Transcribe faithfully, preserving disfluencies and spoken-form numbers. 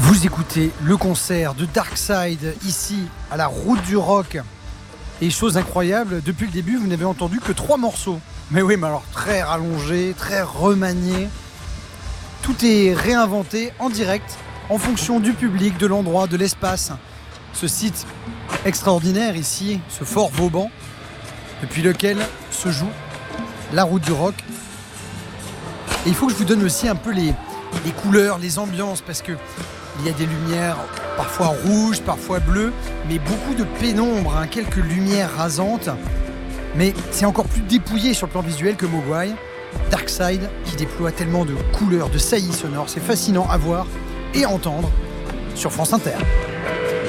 Vous écoutez le concert de Darkside ici à la Route du Rock. Et chose incroyable, depuis le début, vous n'avez entendu que trois morceaux. Mais oui, mais alors très rallongés, très remaniés. Tout est réinventé en direct, en fonction du public, de l'endroit, de l'espace. Ce site extraordinaire ici, ce fort Vauban, depuis lequel se joue la Route du Rock. Et il faut que je vous donne aussi un peu les, les couleurs, les ambiances, parce que il y a des lumières parfois rouges, parfois bleues, mais beaucoup de pénombre, hein, quelques lumières rasantes. Mais c'est encore plus dépouillé sur le plan visuel que Mogwai. Darkside qui déploie tellement de couleurs, de saillies sonores. C'est fascinant à voir et à entendre sur France Inter.